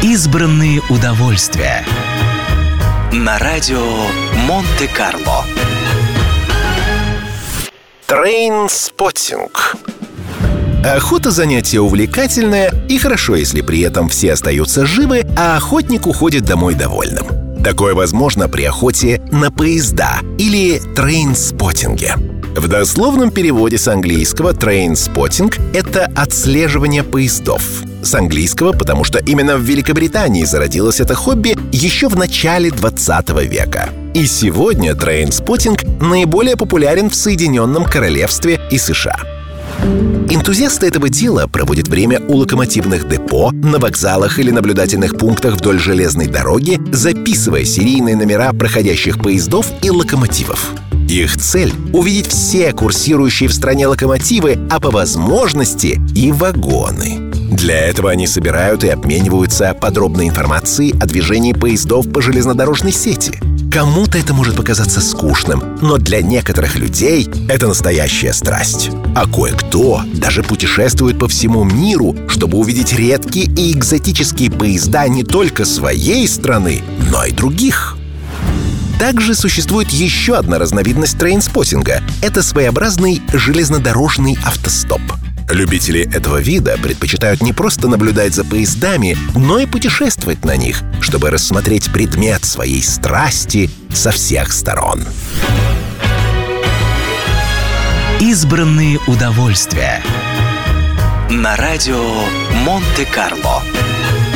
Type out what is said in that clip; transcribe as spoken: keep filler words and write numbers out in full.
Избранные удовольствия на радио Монте-Карло. Трейнспоттинг. Охота — занятие увлекательное, и хорошо, если при этом все остаются живы, а охотник уходит домой довольным. Такое возможно при охоте на поезда или трейнспоттинге. В дословном переводе с английского трейнспоттинг — это отслеживание поездов. С английского, потому что именно в Великобритании зародилось это хобби еще в начале двадцатого века. И сегодня трейнспоттинг наиболее популярен в Соединенном Королевстве и США. Энтузиасты этого дела проводят время у локомотивных депо, на вокзалах или наблюдательных пунктах вдоль железной дороги, записывая серийные номера проходящих поездов и локомотивов. Их цель — увидеть все курсирующие в стране локомотивы, а по возможности и вагоны. Для этого они собирают и обмениваются подробной информацией о движении поездов по железнодорожной сети. Кому-то это может показаться скучным, но для некоторых людей это настоящая страсть. А кое-кто даже путешествует по всему миру, чтобы увидеть редкие и экзотические поезда не только своей страны, но и других. Также существует еще одна разновидность трейнспоттинга — это своеобразный железнодорожный автостоп. Любители этого вида предпочитают не просто наблюдать за поездами, но и путешествовать на них, чтобы рассмотреть предмет своей страсти со всех сторон. Избранные удовольствия на радио Монте-Карло.